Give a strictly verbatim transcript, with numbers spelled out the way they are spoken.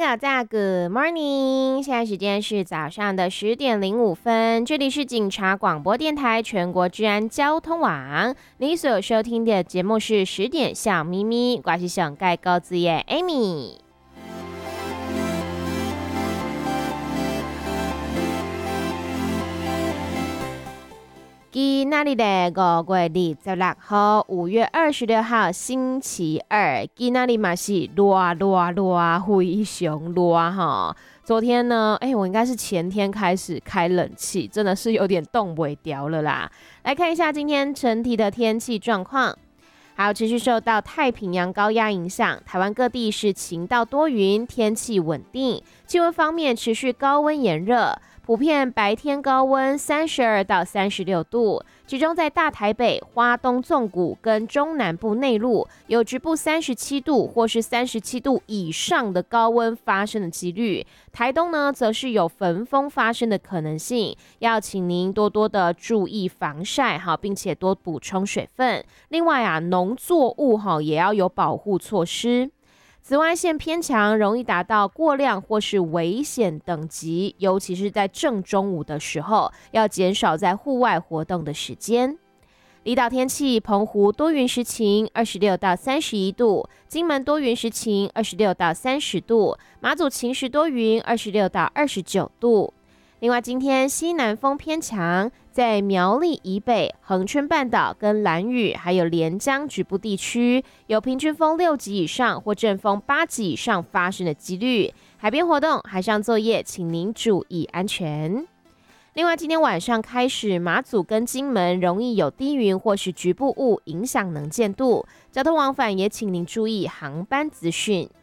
早在 Good morning， 现在时间是早上的十点零五分，这里是警察广播电台全国治安交通网，你所收听的节目是十点小咪咪，我是上盖高子叶 Amy。今仔日的五月二十六号，五月二十六号星期二，今仔日嘛是热热热，非常热哈。昨天呢，哎、欸，我应该是前天开始开冷气，真的是有点冻不掉了啦。来看一下今天整体的天气状况。好，持续受到太平洋高压影响，台湾各地是晴到多云，天气稳定。气温方面，持续高温炎热。普遍白天高温三十二到三十六度，其中在大台北、花东纵谷跟中南部内陆有局部三十七度或是三十七度以上的高温发生的几率。台东呢，则是有焚风发生的可能性，要请您多多的注意防晒哈，并且多补充水分。另外啊，农作物哈也要有保护措施。紫外线偏强，容易达到过量或是危险等级，尤其是在正中午的时候，要减少在户外活动的时间。离岛天气，澎湖多云时晴，二十六到三十一度；金门多云时晴，二十六到三十度；马祖晴时多云，二十六到二十九度。另外，今天西南风偏强，在苗栗以北、恒春半岛跟兰屿，还有连江局部地区，有平均风六级以上或阵风八级以上发生的几率。海边活动、海上作业，请您注意安全。另外，今天晚上开始，马祖跟金门容易有低云或是局部雾影响能见度，交通往返也请您注意航班资讯。